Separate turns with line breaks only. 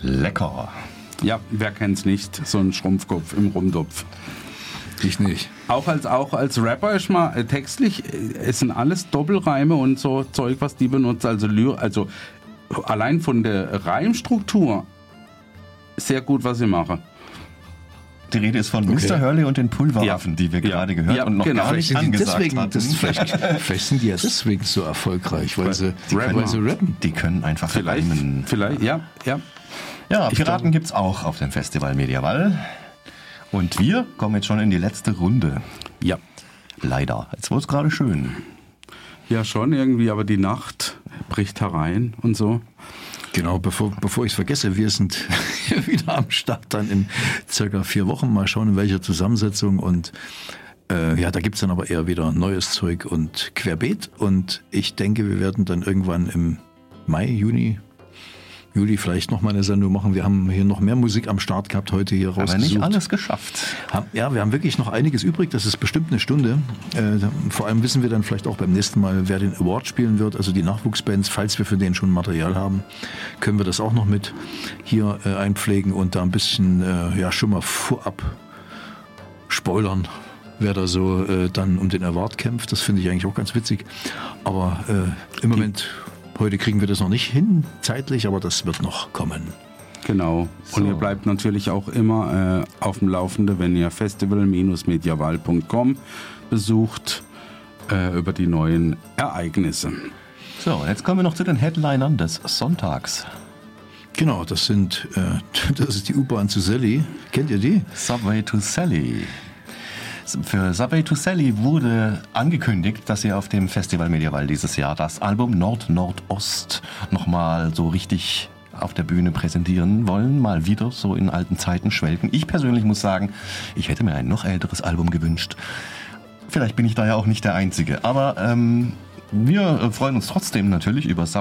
Lecker.
Ja, wer kennt's nicht? So ein Schrumpfkopf im Rumtopf.
Ich nicht.
Auch als Rapper ist mal textlich, es sind alles Doppelreime und so Zeug, was die benutzen. Also allein von der Reimstruktur sehr gut, was sie machen.
Die Rede ist von Mr. Hurley und den Pulverwaffen, die wir gerade gehört und noch gar nicht angesagt hatten.
Vielleicht sind die ja deswegen so erfolgreich, weil sie rappen.
Die können einfach reimen.
Vielleicht, ja.
Ja, Piraten gibt's auch auf dem Festival Mediaval. Und wir kommen jetzt schon in die letzte Runde.
Ja.
Leider. Jetzt wurde es gerade schön.
Ja, schon irgendwie, aber die Nacht bricht herein und so.
Genau, bevor ich es vergesse, wir sind wieder am Start dann in circa 4 Wochen. Mal schauen, in welcher Zusammensetzung. Und da gibt's dann aber eher wieder neues Zeug und querbeet. Und ich denke, wir werden dann irgendwann im Mai, Juli vielleicht noch mal eine Sendung machen. Wir haben hier noch mehr Musik am Start gehabt, heute hier rausgesucht.
Aber nicht alles geschafft.
Ja, wir haben wirklich noch einiges übrig. Das ist bestimmt eine Stunde. Vor allem wissen wir dann vielleicht auch beim nächsten Mal, wer den Award spielen wird. Also die Nachwuchsbands, falls wir für den schon Material haben, können wir das auch noch mit hier einpflegen und da ein bisschen schon mal vorab spoilern, wer da so dann um den Award kämpft. Das finde ich eigentlich auch ganz witzig. Aber im Moment... Heute kriegen wir das noch nicht hin, zeitlich, aber das wird noch kommen.
Genau. So. Und ihr bleibt natürlich auch immer auf dem Laufenden, wenn ihr festival-mediaval.com besucht, über die neuen Ereignisse.
So, jetzt kommen wir noch zu den Headlinern des Sonntags.
Genau, das ist die U-Bahn zu Sally. Kennt ihr die?
Subway to Sally. Für Subway to Sally wurde angekündigt, dass sie auf dem Festival Mediaval dieses Jahr das Album Nord-Nordost nochmal so richtig auf der Bühne präsentieren wollen. Mal wieder so in alten Zeiten schwelgen. Ich persönlich muss sagen, ich hätte mir ein noch älteres Album gewünscht. Vielleicht bin ich da ja auch nicht der Einzige. Aber wir freuen uns trotzdem natürlich über